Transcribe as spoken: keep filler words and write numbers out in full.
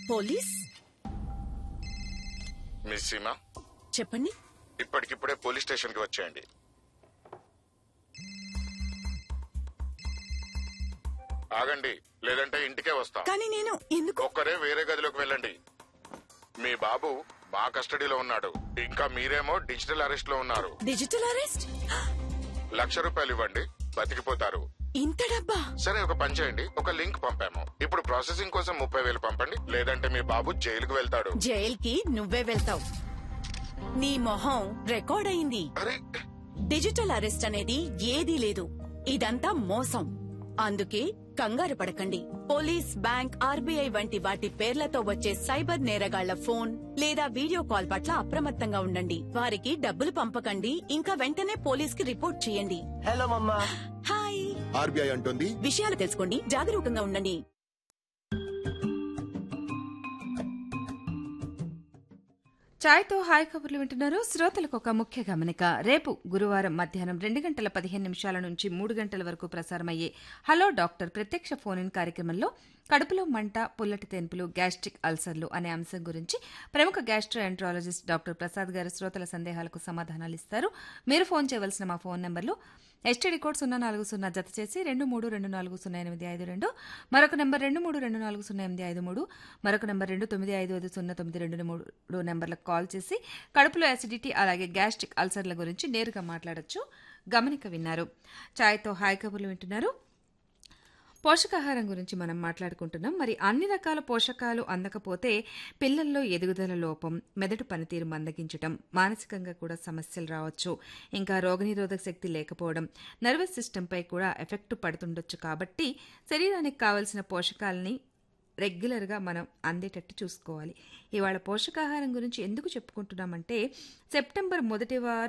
Police? Miss Seema, చెప్పండి. ఇప్పటికిప్పుడే police station కి వచ్చేయండి. ఆగండి, లేదంటే ఇంటికే వస్తా. కానీ నేను ఎందుకు? ఒక్కరే వేరే గదిలోకి వెళ్ళండి. మీ బాబు మా కస్టడీలో ఉన్నాడు. ఇంకా మీరేమో డిజిటల్ అరెస్ట్ లో ఉన్నారు. Digital arrest? లక్ష రూపాయలు ఇవ్వండి, బతికిపోతారు. ఇంత డబ్బా? సరే, ఒక పని చేయండి, ఒక లింక్ పంపాము. ఇప్పుడు ప్రాసెసింగ్ కోసం ముప్పై వేలు పంపండి, లేదంటే మీ బాబు జైలుకు వెళ్తాడు. జైల్కి నువ్వే వెళ్తావు. నీ మొహం రికార్డ్ అయింది. అరే, డిజిటల్ అరెస్ట్ అనేది ఏదీ లేదు. ఇదంతా మోసం. అందుకే కంగారు పడకండి. పోలీస్, బ్యాంక్, ఆర్బీఐ వంటి వాటి పేర్లతో వచ్చే సైబర్ నేరగాళ్ల ఫోన్ లేదా వీడియో కాల్ పట్ల అప్రమత్తంగా ఉండండి. వారికి డబ్బులు పంపకండి, ఇంకా వెంటనే పోలీస్ కి రిపోర్ట్ చేయండి. హలో మమ్మా. హాయ్. ఆర్బీఐ అంటుంది, విషయాలు తెలుసుకోండి, జాగరూకంగా ఉండండి. ఛాయ్తో హాయ్ కబుర్లు వింటున్నారు. శ్రోతలకు ఒక ముఖ్య గమనిక. రేపు గురువారం మధ్యాహ్నం రెండు గంటల పదిహేను నిమిషాల నుంచి మూడు గంటల వరకు ప్రసారమయ్యే హలో డాక్టర్ ప్రత్యక్ష ఫోన్ ఇన్ కార్యక్రమంలో కడుపులో మంట, పుల్లటి తెన్పులు, గ్యాస్ట్రిక్ అల్సర్లు అనే అంశం గురించి ప్రముఖ గ్యాస్ట్రోఎంట్రాలజిస్ట్ డాక్టర్ ప్రసాద్ గారు శ్రోతల సందేహాలకు సమాధానాలు ఇస్తారు. మీరు ఫోన్ చేయవలసిన మా ఫోన్ నెంబర్లు ఎస్టీడీ కోడ్ సున్నా నాలుగు సున్నా జత చేసి రెండు మూడు రెండు నాలుగు సున్నా ఎనిమిది ఐదు రెండు, మరొక నెంబర్ రెండు మూడు రెండు నాలుగు సున్నా ఎనిమిది ఐదు మూడు, మరొక నెంబర్ రెండు తొమ్మిది ఐదు ఐదు సున్నా తొమ్మిది రెండు మూడు నెంబర్లకు కాల్ చేసి కడుపులో యాసిడిటీ అలాగే గ్యాస్ట్రిక్ అల్సర్ల గురించి నేరుగా మాట్లాడొచ్చు. గమనిక విన్నారు. ఛాయ్తో హాయ్ కబుర్లు వింటున్నారు. పోషకాహారం గురించి మనం మాట్లాడుకుంటున్నాం. మరి అన్ని రకాల పోషకాలు అందకపోతే పిల్లల్లో ఎదుగుదల లోపం, మెదడు పనితీరు మందగించటం, మానసికంగా కూడా సమస్యలు రావచ్చు. ఇంకా రోగనిరోధక శక్తి లేకపోవడం, నర్వస్ సిస్టంపై కూడా ఎఫెక్ట్ పడుతుండొచ్చు. కాబట్టి శరీరానికి కావలసిన పోషకాలని రెగ్యులర్గా మనం అందేటట్టు చూసుకోవాలి. ఇవాళ పోషకాహారం గురించి ఎందుకు చెప్పుకుంటున్నామంటే సెప్టెంబర్ మొదటి వారం